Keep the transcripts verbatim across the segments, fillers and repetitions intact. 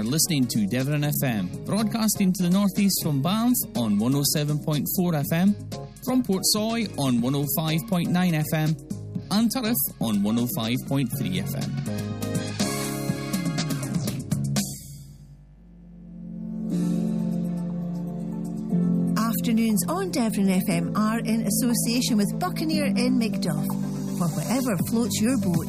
listening to Devon F M, broadcasting to the northeast from Banff on one oh seven point four F M, from Portsoy on one oh five point nine F M, and Turriff on one oh five point three F M. Afternoons on Devon F M are in association with Buccaneer in Macduff, for whatever floats your boat.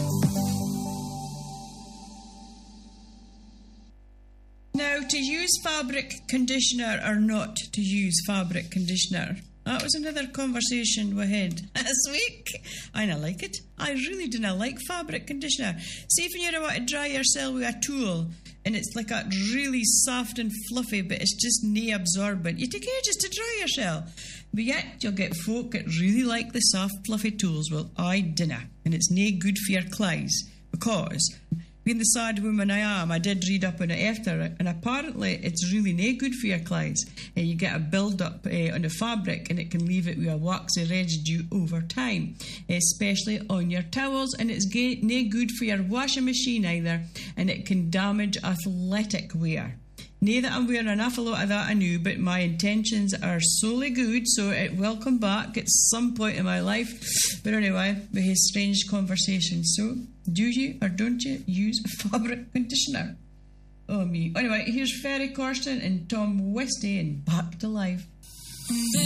Now, to use fabric conditioner or not to use fabric conditioner, that was another conversation we had this week. I don't like it. I really do not like fabric conditioner. See, if you want to dry yourself with a tool and it's like a really soft and fluffy, but it's just nae absorbent, you take ages to dry yourself. But yet you'll get folk that really like the soft, fluffy tools. Well, I dinna, and it's nae good for your clays, because being the sad woman I am, I did read up on it after, and apparently it's really nae good for your clays. Uh, you get a build-up uh, on the fabric, and it can leave it with a waxy residue over time, especially on your towels, and it's ga- nae good for your washing machine either, and it can damage athletic wear. Nae that I'm wearing an awful lot of that I knew, but my intentions are solely good, so it will come back at some point in my life. But anyway, we had strange conversations. So, do you or don't you use fabric conditioner? Oh me. Anyway, here's Ferry Corsten and Tom Westy and Back to Life.